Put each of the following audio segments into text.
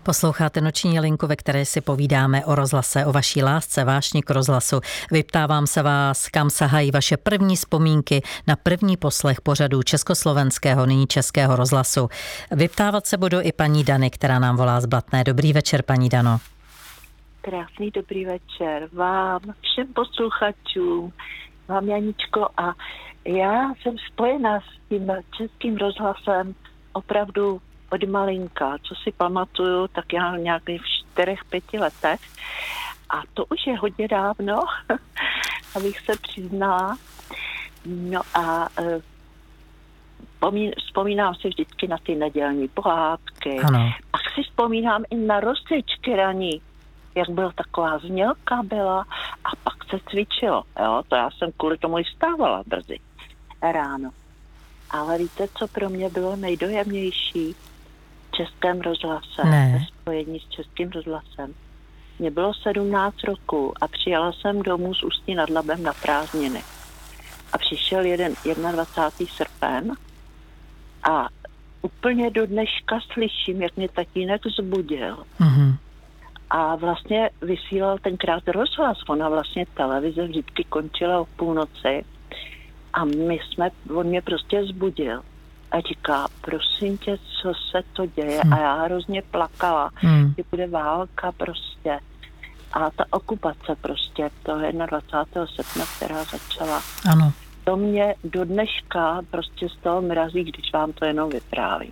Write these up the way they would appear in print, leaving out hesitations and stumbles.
Posloucháte Noční linku, ve které si povídáme o rozhlase, o vaší lásce, vášni k rozhlasu. Vyptávám se vás, kam sahají vaše první vzpomínky na první poslech pořadu československého, nyní Českého rozhlasu. Vyptávat se budu i paní Dany, která nám volá z Blatné. Dobrý večer, paní Dano. Krásný dobrý večer vám, všem posluchačům, vám Janičko, a já jsem spojená s tím Českým rozhlasem opravdu od malinka. Co si pamatuju, tak já nějakých 4-5 letech, a to už je hodně dávno, abych se přiznala. No a vzpomínám si vždycky na ty nedělní pohádky. Ano. A si vzpomínám i na rozcvičky raní, jak byla taková znělka byla, a pak se cvičilo. Jo? To já jsem kvůli tomu i vstávala brzy ráno. Ale víte, co pro mě bylo nejdojemnější v Českém rozhlase, ve spojení s Českým rozhlasem? Mně bylo 17 roků a přijela jsem domů z Ústí nad Labem na prázdniny. A přišel 21. srpen a úplně do dneška slyším, jak mě tatínek zbudil. Mm-hmm. A vlastně vysílal tenkrát rozhlas. Ona vlastně televize vždycky končila o půlnoci a on mě prostě zbudil a říká, prosím tě, co se to děje? A já hrozně plakala, že bude válka prostě. A ta okupace prostě, to 21. srpna, která začala. Ano. To mě do dneška prostě z toho mrazí, když vám to jenom vyprávím.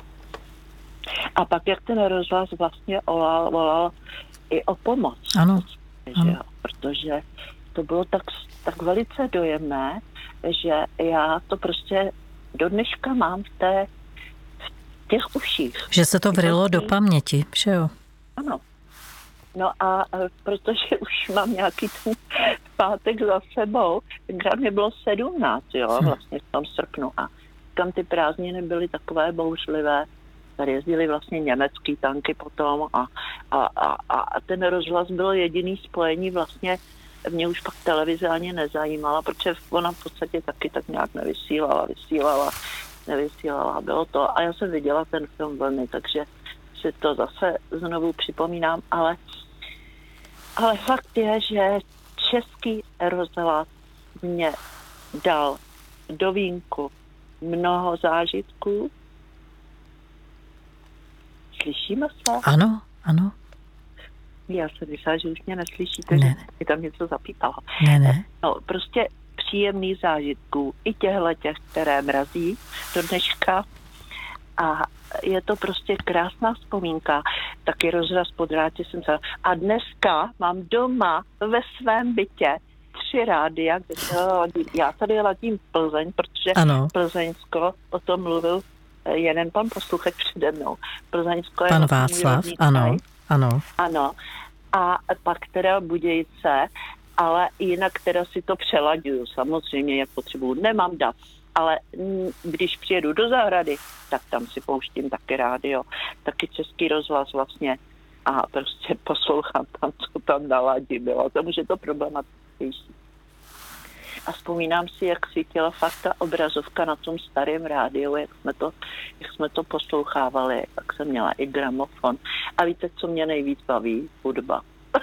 A pak, jak ten rozhlas vlastně volal i o pomoc. Ano. Že? Protože to bylo tak velice dojemné, že já to prostě do dneška mám v těch uších. Že se to vrylo do paměti, že jo? Ano. No a protože už mám nějaký ten pátek za sebou, tenkrát mě bylo 17, jo, vlastně v tom srpnu, a tam ty prázdniny byly takové bouřlivé. Tady jezdili vlastně německý tanky potom a ten rozhlas byl jediný spojení, vlastně mě už pak televize ani nezajímala, protože ona v podstatě taky tak nějak nevysílala, bylo to, a já jsem viděla ten film Vlny, takže si to zase znovu připomínám, ale fakt je, že Český rozhlas mě dal do vínku mnoho zážitků. Slyšíme se? Ano, ano. Já jsem myslela, že už mě neslyšíte, ne. Že mi tam něco zapípalo. Ne. No, prostě příjemný zážitků, i těch, které mrazí do dneška. A je to prostě krásná vzpomínka. Taky rozhlas po drátě jsem se... A dneska mám doma ve svém bytě 3 rádia, kde já tady ladím Plzeň, protože ano. Plzeňsko o tom mluvil jeden pan posluchač přede mnou. Plzeňsko je pan Václav, ano. Ano. A pak teda Budějice, ale jinak teda si to přelaďuju. Samozřejmě, jak potřebuju. Nemám dat, ale když přijedu do zahrady, tak tam si pouštím taky rádio, taky Český rozhlas vlastně, a prostě poslouchám tam, co tam naladím. Jo. To může to problematičnější. A vzpomínám si, jak svítila fakt ta obrazovka na tom starém rádiu, jak jsme to poslouchávali, tak jsem měla i gramofon. A víte, co mě nejvíc baví? Hudba.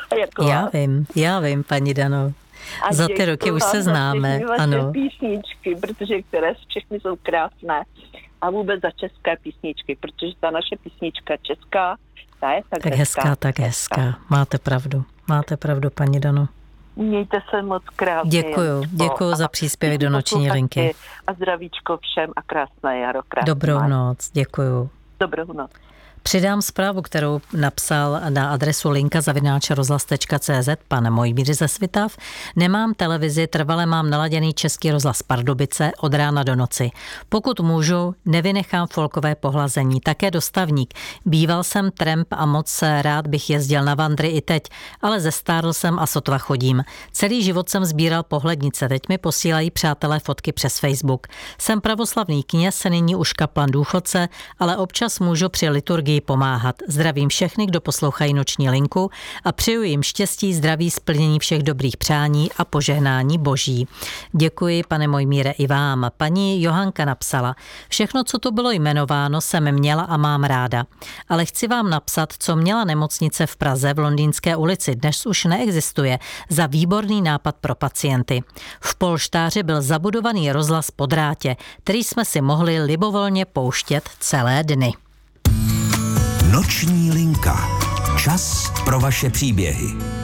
Já vím, paní Dano. A za ty roky už se známe. Ano. Písničky, protože které všechny jsou krásné. A vůbec za české písničky, protože ta naše písnička česká, ta je tak hezká. Máte pravdu, paní Dano. Mějte se moc krásně. Děkuju za příspěvek do Noční linky. A zdravíčko všem a krásné jaro. Dobrou noc, děkuju. Dobrou noc. Přidám zprávu, kterou napsal na adresu linka@rozhlas.cz pan Mojmír ze Svitav. Nemám televizi, trvale mám naladěný Český rozhlas Pardubice od rána do noci. Pokud můžu, nevynechám folkové pohlazení, také dostavník. Býval jsem tramp a moc rád bych jezdil na vandry i teď, ale zestárl jsem a sotva chodím. Celý život jsem sbíral pohlednice, teď mi posílají přátelé fotky přes Facebook. Jsem pravoslavný kněz, nyní už kaplan důchodce, ale občas můžu při liturgii energii pomáhat. Zdravím všechny, kdo poslouchají Noční linku a přeju jim štěstí, zdraví, splnění všech dobrých přání a požehnání boží. Děkuji, pane Mojmíre, i vám. Paní Johanka napsala: všechno, co tu bylo jmenováno, jsem měla a mám ráda. Ale chci vám napsat, co měla nemocnice v Praze v Londýnské ulici, dnes už neexistuje, za výborný nápad pro pacienty. V polštáři byl zabudovaný rozhlas po drátě, který jsme si mohli libovolně pouštět celé dny. Noční linka. Čas pro vaše příběhy.